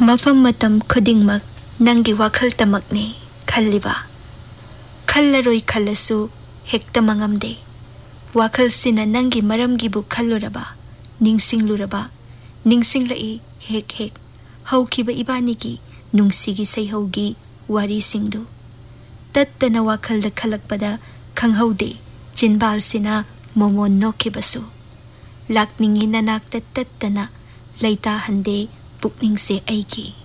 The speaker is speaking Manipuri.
Mafam matam khudingmak nangi wakhal tamakne khalliba khallaroi khallasu hekta mangamde wakhal sina nangi maramgi bu khalluraba ningsinglai hek haukiba ibanigi nungsigi seihaugi wari singdu tattana wakhalda khalakpada khanghaude chinbal sina momon nokibasu lakningi nanak tattana laita hande pukningse aigi